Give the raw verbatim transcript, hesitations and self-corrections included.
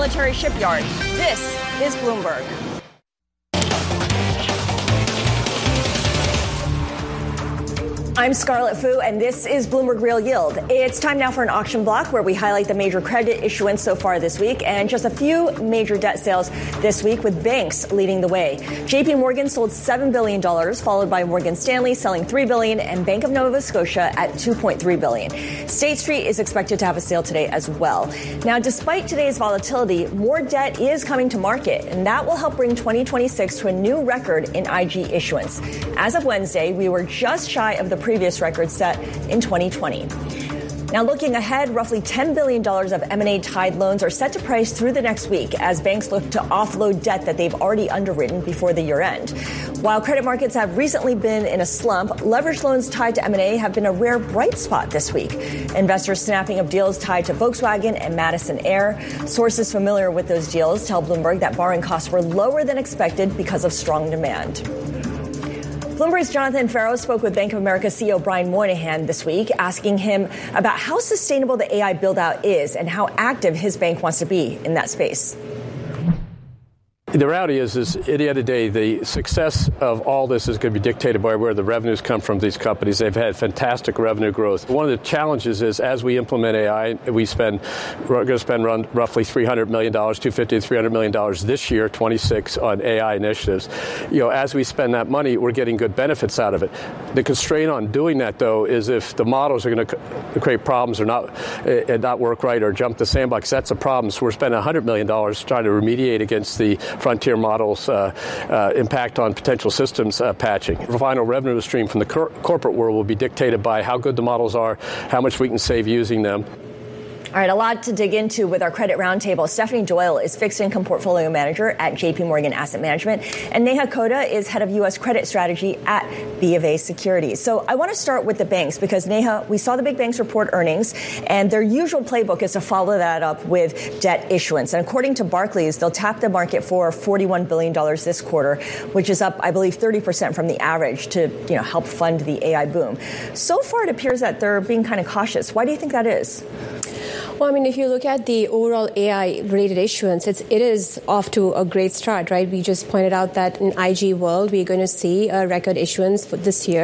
military shipyard. This is Bloomberg. I'm Scarlett Fu, and this is Bloomberg Real Yield. It's time now for an auction block where we highlight the major credit issuance so far this week and just a few major debt sales this week, with banks leading the way. J P Morgan sold seven billion dollars, followed by Morgan Stanley selling three billion dollars and Bank of Nova Scotia at two point three billion dollars. State Street is expected to have a sale today as well. Now, despite today's volatility, more debt is coming to market, and that will help bring twenty twenty-six to a new record in I G issuance. As of Wednesday, we were just shy of the previous record set in twenty twenty. Now, looking ahead, roughly ten billion dollars of M and A-tied loans are set to price through the next week as banks look to offload debt that they've already underwritten before the year end. While credit markets have recently been in a slump, leveraged loans tied to M and A have been a rare bright spot this week. Investors snapping up deals tied to Volkswagen and Madison Air. Sources familiar with those deals tell Bloomberg that borrowing costs were lower than expected because of strong demand. Bloomberg's Jonathan Ferro spoke with Bank of America C E O Brian Moynihan this week, asking him about how sustainable the A I build-out is and how active his bank wants to be in that space. The reality is, is at the end of the day, the success of all this is going to be dictated by where the revenues come from these companies. They've had fantastic revenue growth. One of the challenges is, as we implement A I, we spend, we're going to spend run roughly three hundred million dollars, two hundred fifty to three hundred million dollars this year, twenty-six, on A I initiatives. You know, as we spend that money, we're getting good benefits out of it. The constraint on doing that, though, is if the models are going to create problems or not, and not work right or jump the sandbox, that's a problem. So we're spending one hundred million dollars trying to remediate against the frontier models' uh, uh, impact on potential systems uh, patching. The final revenue stream from the cor- corporate world will be dictated by how good the models are, how much we can save using them. All right, a lot to dig into with our credit roundtable. Stephanie Doyle is fixed income portfolio manager at J P Morgan Asset Management, and Neha Kota is head of U S credit strategy at B of A Securities. So I want to start with the banks because, Neha, we saw the big banks report earnings, and their usual playbook is to follow that up with debt issuance. And according to Barclays, they'll tap the market for forty-one billion dollars this quarter, which is up, I believe, thirty percent from the average to, you know, help fund the A I boom. So far, it appears that they're being kind of cautious. Why do you think that is? Well, I mean, if you look at the overall A I-related issuance, it's, it is off to a great start, right? We just pointed out that in I G world, we're going to see a record issuance for this year.